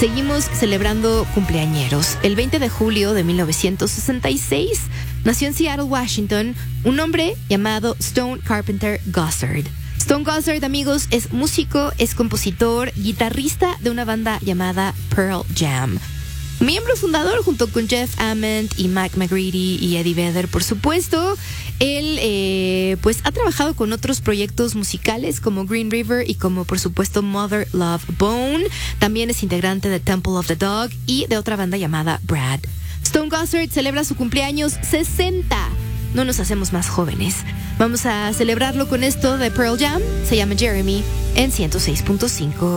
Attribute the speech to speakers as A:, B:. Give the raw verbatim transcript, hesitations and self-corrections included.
A: seguimos celebrando cumpleañeros. El veinte de julio de mil novecientos sesenta y seis nació en Seattle, Washington, un hombre llamado Stone Carpenter Gossard. Stone Gossard, amigos, es músico, es compositor, guitarrista de una banda llamada Pearl Jam. Miembro fundador junto con Jeff Ament y Mac McGready y Eddie Vedder, por supuesto. Él eh, pues ha trabajado con otros proyectos musicales como Green River y como por supuesto Mother Love Bone. También es integrante de Temple of the Dog y de otra banda llamada Brad. Stone Gossard celebra su cumpleaños sesenta. No nos hacemos más jóvenes. Vamos a celebrarlo con esto de Pearl Jam. Se llama Jeremy en ciento seis punto cinco.